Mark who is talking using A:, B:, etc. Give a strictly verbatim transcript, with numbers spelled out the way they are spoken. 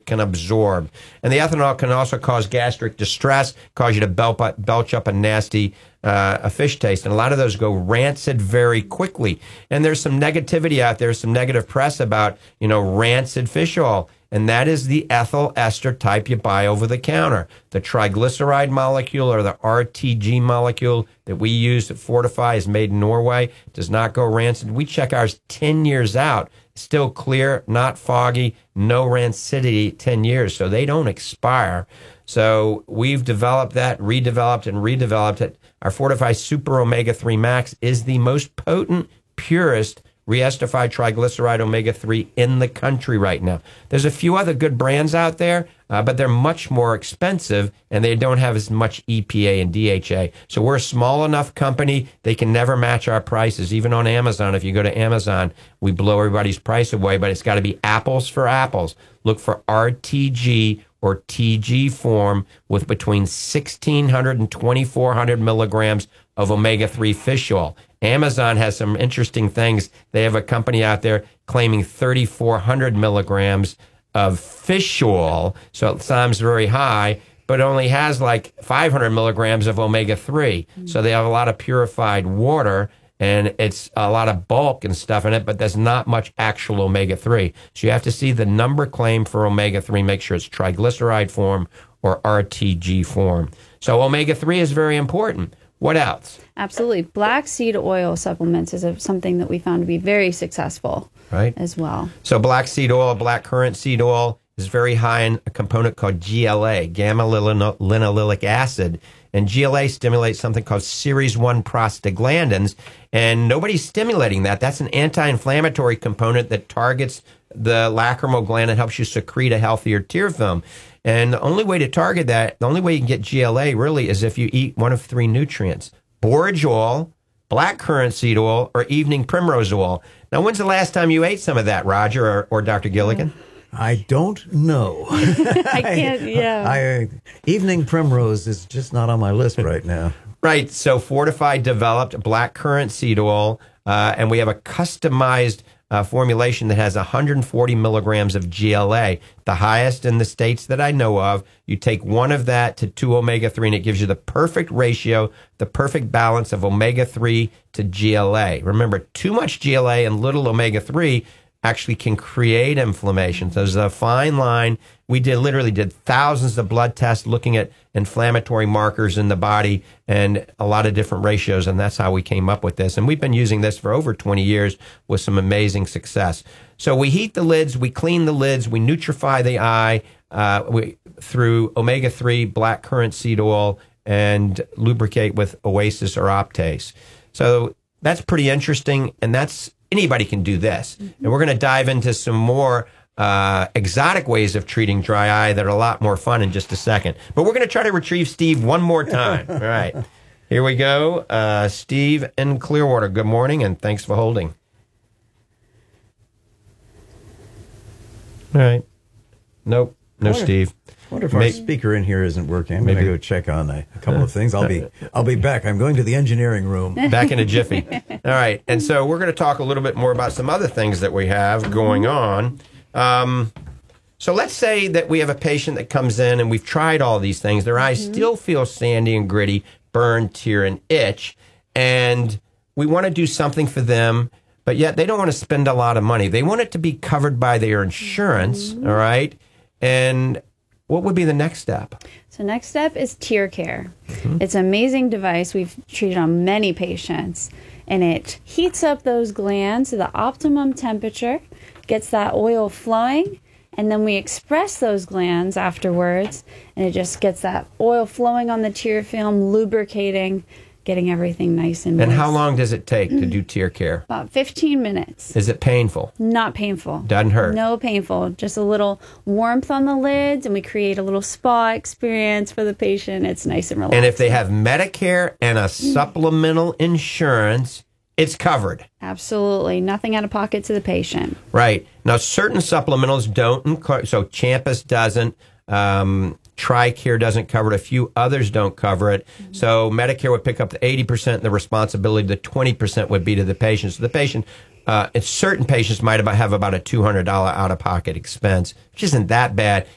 A: can absorb. And the ethanol can also cause gastric distress, cause you to belch up, belch up a nasty uh, a fish taste. And a lot of those go rancid very quickly. And there's some negativity out there, some negative press about, you know, rancid fish oil. And that is the ethyl ester type you buy over the counter. The triglyceride molecule or the R T G molecule that we use at Fortify is made in Norway, does not go rancid. We check ours ten years out. Still clear, not foggy, no rancidity ten years, so they don't expire. So we've developed that, redeveloped and redeveloped it. Our Fortify Super Omega three Max is the most potent, purest re-esterified triglyceride omega three in the country right now. There's a few other good brands out there, uh, but they're much more expensive and they don't have as much E P A and D H A. So we're a small enough company, they can never match our prices. Even on Amazon, if you go to Amazon, we blow everybody's price away, but it's got to be apples for apples. Look for R T G or T G form with between sixteen hundred and twenty-four hundred milligrams of omega three fish oil. Amazon has some interesting things. They have a company out there claiming thirty-four hundred milligrams of fish oil, so it sounds very high, but only has like five hundred milligrams of omega three. Mm-hmm. So they have a lot of purified water, and it's a lot of bulk and stuff in it, but there's not much actual omega three. So you have to see the number claim for omega three, make sure it's triglyceride form or R T G form. So omega three is very important. What else?
B: Absolutely. Black seed oil supplements is a, something that we found to be very successful,
A: right,
B: as well.
A: So black seed oil, black currant seed oil is very high in a component called G L A, gamma-linolenic acid. And G L A stimulates something called series one prostaglandins, and nobody's stimulating that. That's an anti-inflammatory component that targets the lacrimal gland and helps you secrete a healthier tear film. And the only way to target that, the only way you can get G L A really is if you eat one of three nutrients: borage oil, black currant seed oil, or evening primrose oil. Now, when's the last time you ate some of that, Roger or, or Doctor Gilligan?
C: I don't know.
B: I can't, yeah.
C: I, evening primrose is just not on my list right now.
A: Right. So Fortify developed black currant seed oil, uh, and we have a customized uh, formulation that has one hundred forty milligrams of G L A, the highest in the states that I know of. You take one of that to two omega three, and it gives you the perfect ratio, the perfect balance of omega three to G L A. Remember, too much G L A and little omega three actually can create inflammation. So there's a fine line. We did literally did thousands of blood tests looking at inflammatory markers in the body and a lot of different ratios, and that's how we came up with this. And we've been using this for over twenty years with some amazing success. So we heat the lids, we clean the lids, we nutrify the eye uh, we, through omega three, black currant seed oil, and lubricate with Oasis or Optase. So that's pretty interesting, and that's anybody can do this. Mm-hmm. And we're going to dive into some more uh, exotic ways of treating dry eye that are a lot more fun in just a second. But we're going to try to retrieve Steve one more time. All right. Here we go. Uh, Steve in Clearwater, good morning, and thanks for holding. All right. Nope. No,
C: wonder,
A: Steve.
C: I wonder if our speaker in here isn't working. I'm going to go check on a, a couple of things. I'll be I'll be back. I'm going to the engineering room.
A: Back in a jiffy. All right. And so we're going to talk a little bit more about some other things that we have going on. Um, so let's say that we have a patient that comes in and we've tried all these things. Their eyes mm-hmm. still feel sandy and gritty, burn, tear, and itch. And we want to do something for them, but yet they don't want to spend a lot of money. They want it to be covered by their insurance, mm-hmm. all right? And what would be the next step?
B: So next step is tear care.
A: Mm-hmm.
B: It's an amazing device we've treated on many patients, and it heats up those glands to the optimum temperature, gets that oil flowing, and then we express those glands afterwards, and it just gets that oil flowing on the tear film, lubricating, getting everything nice and
A: And
B: moist.
A: how long does it take to do tear care?
B: About fifteen minutes.
A: Is it painful?
B: Not painful.
A: Doesn't hurt?
B: No painful. Just a little warmth on the lids, and we create a little spa experience for the patient. It's nice and relaxing.
A: And if they have Medicare and a supplemental insurance, it's covered.
B: Absolutely. Nothing out of pocket to the patient.
A: Right. Now, certain supplementals don't. So Champus doesn't. Um, TRICARE doesn't cover it. A few others don't cover it. Mm-hmm. So Medicare would pick up the eighty percent, and the responsibility, the twenty percent would be to the patient. So the patient, uh, and certain patients might have, have about a two hundred dollars out-of-pocket expense, which isn't that bad.